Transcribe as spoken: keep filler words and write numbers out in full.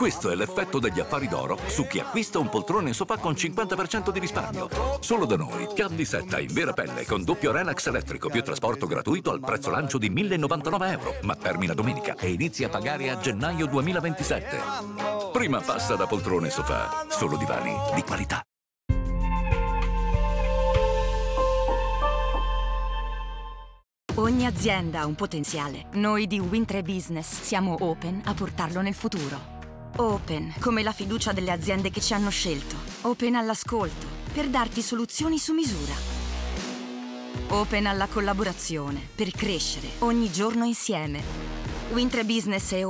Questo è l'effetto degli affari d'oro su chi acquista un poltrone sofà con cinquanta per cento di risparmio. Solo da noi, chiavi setta in vera pelle con doppio relax elettrico più trasporto gratuito al prezzo lancio di millenovantanove euro, ma termina domenica e inizia a pagare a gennaio duemilaventisette. Prima passa da poltrone sofà, solo divani di qualità. Ogni azienda ha un potenziale. Noi di WindTre Business siamo open a portarlo nel futuro. Open come la fiducia delle aziende che ci hanno scelto. Open all'ascolto per darti soluzioni su misura. Open alla collaborazione per crescere ogni giorno insieme. WindTre Business è